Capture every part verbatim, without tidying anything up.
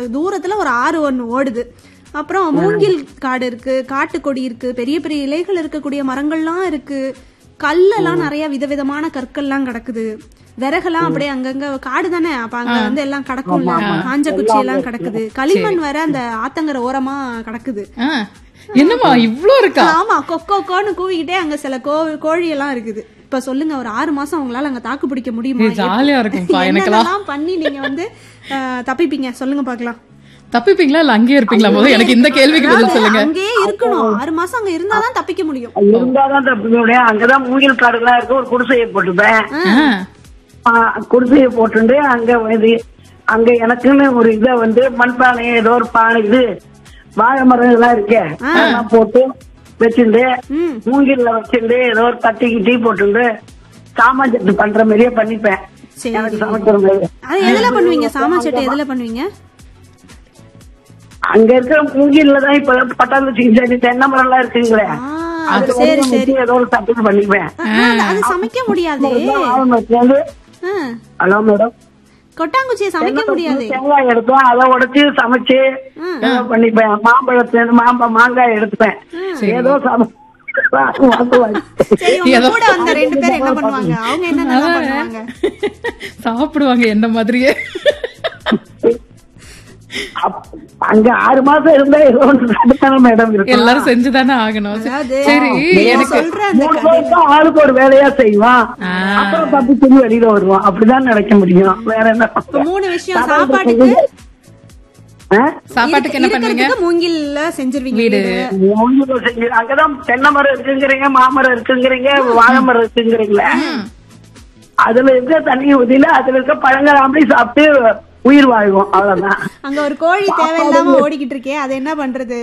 தூரத்துல ஒரு ஆறு ஒண்ணு ஓடுது. அப்புறம் மூங்கில் காடு இருக்கு, காட்டுக்கொடி இருக்கு, பெரிய பெரிய இலைகள் இருக்கக்கூடிய மரங்கள்லாம் இருக்கு, கல்லெல்லாம் நிறைய விதவிதமான கற்கள்லாம் கிடக்குது, விறகெல்லாம் அப்படியே அங்கங்க காடு தானே, அப்ப அங்க வந்து எல்லாம் கிடக்கும்ல, காஞ்ச குச்சி எல்லாம் கிடக்குது, களிமண் வேற அந்த ஆத்தங்கர ஓரமா கிடக்குது. என்னமா இவ்ளோ இருக்கா? ஆமா, கொக்கோன்னு கூவிக்கிட்டே அங்க சில கோழி எல்லாம் இருக்குது. இப்ப சொல்லுங்க, ஒரு ஆறு மாசம் உங்களால அங்க தாக்கு பிடிக்க முடியுமா? ஜாலியா இருக்கும். என்னெல்லாம் பண்ணி நீங்க வந்து தப்பிப்பீங்க சொல்லுங்க பாக்கலாம். தப்பிப்பீங்களா இல்ல அங்கேயே இருப்பீங்களா? போது எனக்கு இந்த கேள்விக்கு பதில் சொல்லுங்க. அங்கேயே இருக்கணும், ஆறு மாசம் அங்க இருந்தாதான் தப்பிக்க முடியும். இருந்தாதான் தப்பிக்க முடியும். அங்கதான் மூங்கில் காடுகளா இருக்கு. ஒரு குடிசையை போட்டுப்பேன். குடிசையை போட்டு அங்க அங்க எனக்குன்னு ஒரு இத வந்து மண்பானை ஏதோ ஒரு பானை இது வாழை மரம் எல்லாம் இருக்கே போட்டு வச்சுட்டு மூங்கில்ல வச்சுட்டு ஏதோ ஒரு தட்டி கிட்டி போட்டு சாமான் சட்டு பண்ற மாதிரியே பண்ணிப்பேன். எனக்கு சமைக்கிற மாதிரி. எதுல பண்ணுவீங்க சாமான் சட்டு? எதுல பண்ணுவீங்க? அங்க இருக்கிற மூங்கில்லதான் இப்ப பட்டாளி தென்னை மரம் எல்லாம் இருக்குங்களே, ஏதோ ஒரு சட்டு பண்ணிப்பேன். சமைக்க முடியாது. ஹலோ மேடம், கொட்டாங்குச்சியை சமைக்க முடியாது. தேங்காய் எடுப்பேன், அதை உடைச்சு சமைச்சு பண்ணிப்பேன். மாம்பழத்துல மாம்பழம் மாங்காய் எடுத்துப்பேன். ஏதோ சாப்பிடுவாங்க என்ன மாதிரியே. அங்க ஆறு மாசம் இருந்தா ஏதோ மேடம் இருக்கு, எல்லாரும் செஞ்சுதானே ஆகணும். சரி, எனக்கு ஆளுக்கு ஒரு வேலையா செய்வான், அப்புறம் தப்பி சொல்லி வெளியில வருவான். அப்படிதான் நினைக்க முடியும். வேற என்ன? மூணு விஷயம். சாப்பாட்டுக்கு சாப்பாட்டுக்கு என்ன பண்ணுவீங்க? மூங்கில்ல செஞ்சிருவீங்க. வீடு மூங்கில செஞ்சு அங்கதான் தென்னை மரம் இருக்குங்கிறீங்க, மாமரம் இருக்குங்கிறீங்க, வாழை மரம் இருக்குங்கிறீங்களே, அதுல இருக்க தண்ணி ஊதியில அதுல இருக்க பழங்கள் அப்படி சாப்பிட்டு உயிர் வாழ்வோம். அவ்வளவுதான். அங்க ஒரு கோழி தேவையில்லாம ஓடிக்கிட்டு இருக்கே, அது என்ன பண்றது?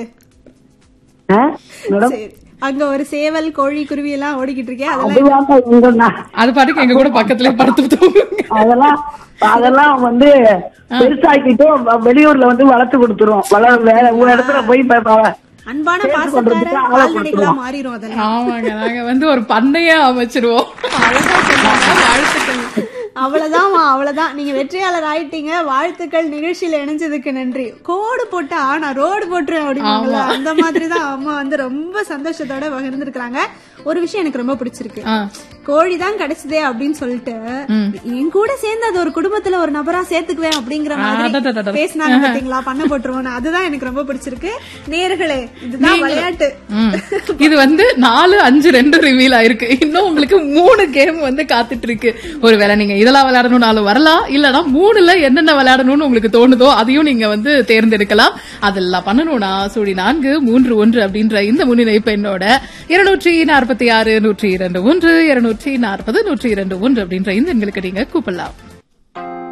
அங்க ஒரு சேவல் கோழி குருவி எல்லாம் ஓடிக்கிட்டு இருக்கே, அதெல்லாம் அது பாட்டுக்கு எங்க கூட பக்கத்துல படுத்து அதெல்லாம் அதெல்லாம் வந்து பெருசாக்கிட்டு வெளியூர்ல வந்து வளர்த்து கொடுத்துருவோம். வள வேற ஒரு இடத்துல போய் அன்பான பாசக்காரங்களா மாறிடும். அதெல்லாம் ஆமாங்க, நாங்க வந்து ஒரு பண்ணையா அமைச்சிருவோம். வாழ்த்துக்கள். அவ்வளவுதான் அவ்வளவுதான், நீங்க வெற்றியாளர் ஆயிட்டீங்க. வாழ்த்துக்கள். நிகழ்ச்சியில இணைஞ்சதுக்கு நன்றி. கோடு போட்டா நான் ரோடு போட்டுருவேன் அப்படிங்களா, அந்த மாதிரிதான் அம்மா வந்து ரொம்ப சந்தோஷத்தோட பகிர்ந்துருக்காங்க. ஒரு விஷயம் எனக்கு ரொம்ப பிடிச்சிருக்கு. கோழிதான் கிடைச்சதே அப்படின்னு சொல்லிட்டு என் கூட சேர்ந்து அது ஒரு குடும்பத்துல ஒரு நபரா சேர்த்துக்குவேன் அப்படிங்கிற மாதிரி பேசினாங்க பாத்தீங்களா, பண்ண போட்டுருவோம். அதுதான் எனக்கு ரொம்ப பிடிச்சிருக்கு. நேயர்களே, இதுதான் விளையாட்டு. இது வந்து நாலு அஞ்சு ரெண்டு ரிவீல் ஆயிருக்கு. இன்னும் உங்களுக்கு மூணு கேம் வந்து காத்துட்டு இருக்கு. ஒருவேளை நீங்க இதெல்லாம் விளையாடணும்னாலும் வரலாம், இல்லனா மூணுல என்னென்ன விளையாடணும்னு உங்களுக்கு தோணுதோ அதையும் நீங்க வந்து தேர்ந்தெடுக்கலாம். அதெல்லாம் பண்ணணும்னா சுழி நான்கு மூன்று ஒன்று அப்படின்ற இந்த முன்னிணைப்பு என்னோட இருநூற்றி நாற்பத்தி ஆறு நூற்றி இரண்டு ஒன்று இருநூற்றி நாற்பது நூற்றி இரண்டு ஒன்று அப்படின்ற இந்த எண்களுக்கு நீங்க கூப்பிடலாம்.